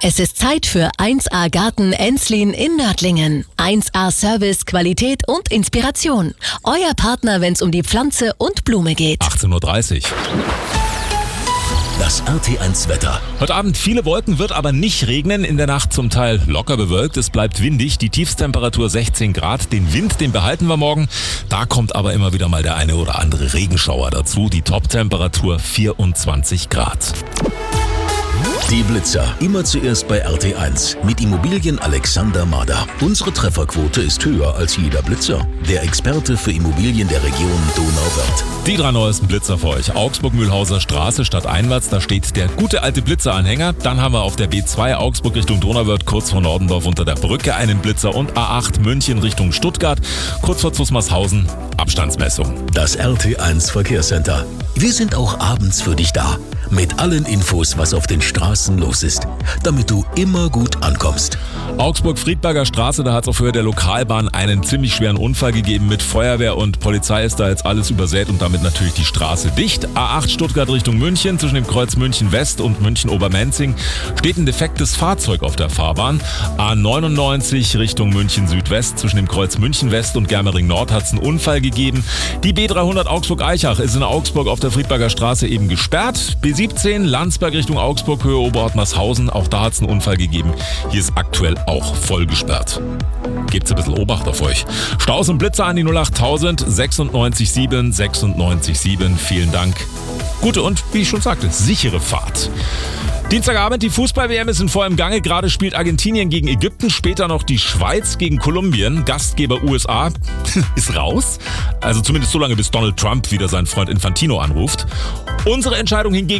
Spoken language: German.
Es ist Zeit für 1A Garten Enslin in Nördlingen. 1A Service, Qualität und Inspiration. Euer Partner, wenn es um die Pflanze und Blume geht. 18:30 Uhr. Das RT1 Wetter. Heute Abend viele Wolken, wird aber nicht regnen. In der Nacht zum Teil locker bewölkt. Es bleibt windig. Die Tiefstemperatur 16 Grad. Den Wind, den behalten wir morgen. Da kommt aber immer wieder mal der eine oder andere Regenschauer dazu. Die Toptemperatur 24 Grad. Die Blitzer. Immer zuerst bei RT1 mit Immobilien Alexander Mader. Unsere Trefferquote ist höher als jeder Blitzer. Der Experte für Immobilien der Region Donauwörth. Die 3 neuesten Blitzer für euch. Augsburg-Mühlhauser Straße stadteinwärts, da steht der gute alte Blitzeranhänger. Dann haben wir auf der B2 Augsburg Richtung Donauwörth, kurz vor Nordendorf unter der Brücke einen Blitzer und A8 München Richtung Stuttgart, kurz vor Zusmarshausen, Abstandsmessung. Das RT1 Verkehrscenter. Wir sind auch abends für dich da. Mit allen Infos, was auf den Straßen los ist, damit du immer gut ankommst. Augsburg-Friedberger Straße, da hat es auf Höhe der Lokalbahn einen ziemlich schweren Unfall gegeben. Mit Feuerwehr und Polizei ist da jetzt alles übersät und damit natürlich die Straße dicht. A8 Stuttgart Richtung München, zwischen dem Kreuz München West und München Obermenzing steht ein defektes Fahrzeug auf der Fahrbahn. A99 Richtung München Südwest, zwischen dem Kreuz München West und Germering Nord hat es einen Unfall gegeben. Die B300 Augsburg-Eichach ist in Augsburg auf der Friedberger Straße eben gesperrt. B17 Landsberg Richtung Augsburg, Höhe Oberhartmarshausen, auch da hat es einen Unfall gegeben. Hier ist aktuell auch voll gesperrt. Gebt ein bisschen Obacht auf euch. Staus und Blitzer an die 08000 967 967. Vielen Dank. Gute und, wie ich schon sagte, sichere Fahrt. Dienstagabend, die Fußball-WM ist in vollem Gange. Gerade spielt Argentinien gegen Ägypten, später noch die Schweiz gegen Kolumbien. Gastgeber USA ist raus. Also zumindest so lange, bis Donald Trump wieder seinen Freund Infantino anruft. Unsere Entscheidung hingegen